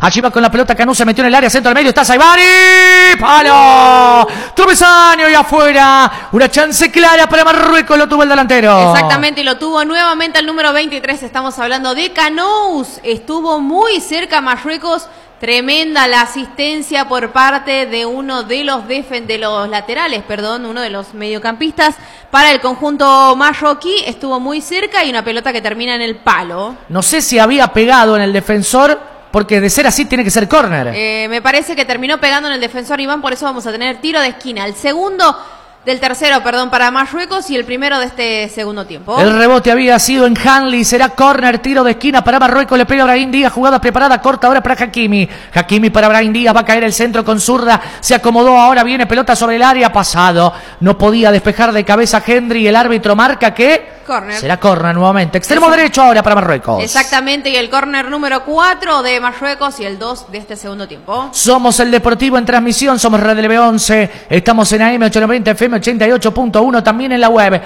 Allí va con la pelota Canú, se metió en el área, centro al medio, está Saibari. ¡Palo! Travesaño y afuera. Una chance clara para Marruecos, lo tuvo el delantero. Exactamente, y lo tuvo nuevamente el número 23. Estamos hablando de Canous. Estuvo muy cerca Marruecos. Tremenda la asistencia por parte de uno de los laterales, uno de los mediocampistas para el conjunto marroquí. Estuvo muy cerca y una pelota que termina en el palo. No sé si había pegado en el defensor, porque de ser así tiene que ser córner. Me parece que terminó pegando en el defensor Iván, por eso vamos a tener tiro de esquina. Del tercero, para Marruecos y el primero de este segundo tiempo. El rebote había sido en Hanley, será córner, tiro de esquina para Marruecos, le pega Brahim Díaz, jugada preparada, corta ahora para Hakimi. Hakimi para Brahim Díaz, va a caer el centro con zurda, se acomodó, ahora viene pelota sobre el área, pasado, no podía despejar de cabeza Hendry, el árbitro marca que... Corner. Será córner nuevamente, extremo derecho ahora para Marruecos. Exactamente, y el córner número 4 de Marruecos y el 2 de este segundo tiempo. Somos el Deportivo en transmisión, somos Red LB 11, estamos en AM 890 FM 88.1, también en la web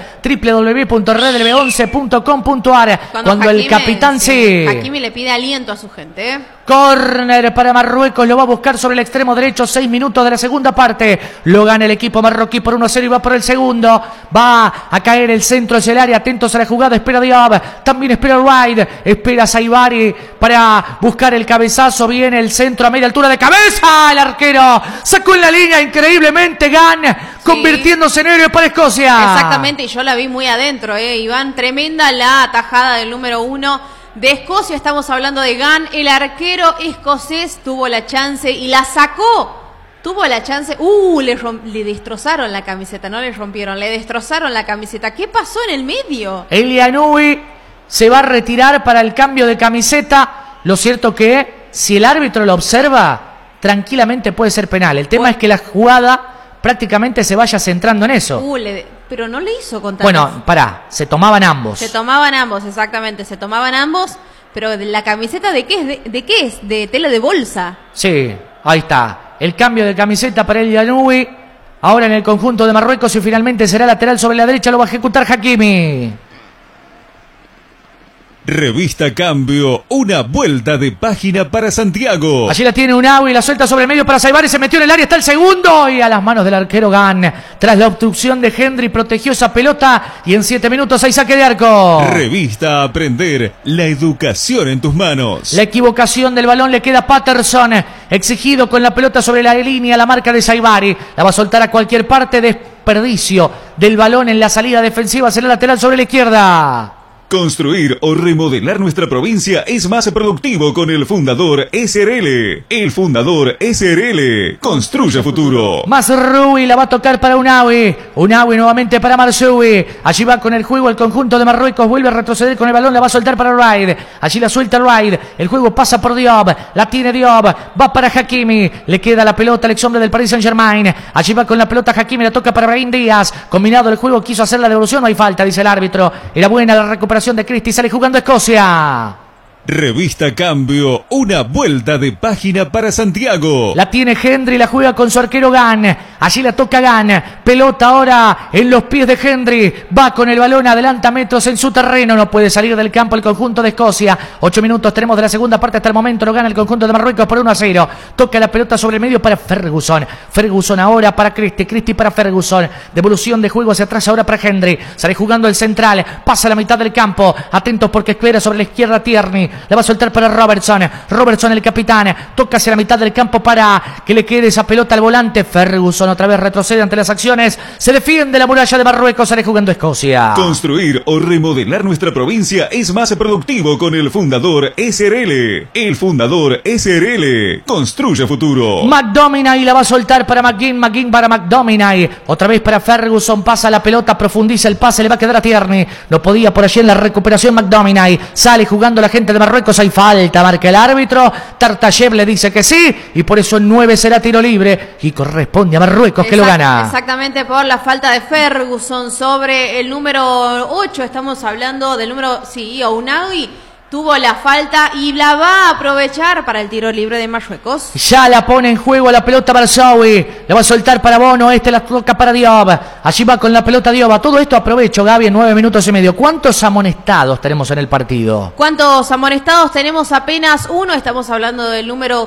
www.redlb11.com.ar. Cuando el capitán Hakimi le pide aliento a su gente. Córner para Marruecos, lo va a buscar sobre el extremo derecho, 6 minutos de la segunda parte, lo gana el equipo marroquí por 1-0 y va por el segundo, va a caer el centro hacia el área, atentos a la jugada, espera Diab, también espera Wright, espera Saibari para buscar el cabezazo, viene el centro a media altura de cabeza, el arquero sacó en la línea increíblemente Gan, convirtiéndose en héroe para Escocia. Exactamente, y yo la vi muy adentro, Iván, tremenda la atajada del número 1 de Escocia. Estamos hablando de Gan, el arquero escocés tuvo la chance y la sacó. Tuvo la chance, le destrozaron la camiseta, no le rompieron, le destrozaron la camiseta. ¿Qué pasó en el medio? El Yanui se va a retirar para el cambio de camiseta. Lo cierto que si el árbitro lo observa, tranquilamente puede ser penal. El tema es que la jugada prácticamente se vaya centrando en eso. Pero no le hizo contar. Bueno, se tomaban ambos. Exactamente, se tomaban ambos. Pero la camiseta, ¿de qué es? ¿De tela de bolsa? Sí, ahí está. El cambio de camiseta para el Yanui. Ahora en el conjunto de Marruecos y finalmente será lateral sobre la derecha. Lo va a ejecutar Hakimi. Revista Cambio, una vuelta de página para Santiago. Allí la tiene Unawi, la suelta sobre el medio para Saibari, se metió en el área, está el segundo y a las manos del arquero Gan. Tras la obstrucción de Hendry, protegió esa pelota y en 7 minutos hay saque de arco. Revista Aprender, la educación en tus manos. La equivocación del balón le queda a Patterson, exigido con la pelota sobre la línea, la marca de Saibari. La va a soltar a cualquier parte, desperdicio del balón en la salida defensiva, será lateral sobre la izquierda. Construir o remodelar nuestra provincia es más productivo con el Fundador SRL. El Fundador SRL construye futuro. Mazraoui la va a tocar para Unawi. Unawi nuevamente para Mazraoui. Allí va con el juego el conjunto de Marruecos. Vuelve a retroceder con el balón. La va a soltar para Wright. Allí la suelta Wright. El juego pasa por Diop. La tiene Diop. Va para Hakimi. Le queda la pelota al ex hombre del Paris Saint-Germain. Allí va con la pelota Hakimi. La toca para Brahim Díaz. Combinado el juego. Quiso hacer la devolución. No hay falta, dice el árbitro. Era buena la recuperación de Christie, sale jugando Escocia. Revista Cambio, una vuelta de página para Santiago. La tiene Hendry, la juega con su arquero Gan. Allí la toca Gan. Pelota ahora en los pies de Hendry. Va con el balón, adelanta metros en su terreno. No puede salir del campo el conjunto de Escocia. 8 minutos tenemos de la segunda parte hasta el momento. Lo gana el conjunto de Marruecos por 1-0. Toca la pelota sobre el medio para Ferguson. Ferguson ahora para Christie. Christie para Ferguson. Devolución de juego hacia atrás ahora para Hendry. Sale jugando el central. Pasa a la mitad del campo. Atentos porque espera sobre la izquierda Tierney. La va a soltar para Robertson. Robertson, el capitán. Toca hacia la mitad del campo para que le quede esa pelota al volante. Ferguson otra vez retrocede ante las acciones. Se defiende la muralla de Marruecos. Sale jugando Escocia. Construir o remodelar nuestra provincia es más productivo con el Fundador SRL. El Fundador SRL construye futuro. McDominay la va a soltar para McGinn. McGinn para McDominay. Otra vez para Ferguson. Pasa la pelota, profundiza el pase. Le va a quedar a Tierney. No podía por allí en la recuperación McDominay. Sale jugando la gente de Marruecos. Hay falta, marca el árbitro. Tartayev le dice que sí y por eso en 9 será tiro libre y corresponde a Marruecos que lo gana. Exactamente, por la falta de Ferguson sobre el número 8. Estamos hablando del número, Ounawi. Tuvo la falta y la va a aprovechar para el tiro libre de Marruecos. Ya la pone en juego la pelota Marzoui. La va a soltar para Bono. La toca para Diop. Allí va con la pelota Diop. Todo esto aprovecho, Gaby, en 9 minutos y medio. ¿Cuántos amonestados tenemos en el partido? ¿Cuántos amonestados tenemos? Apenas uno. Estamos hablando del número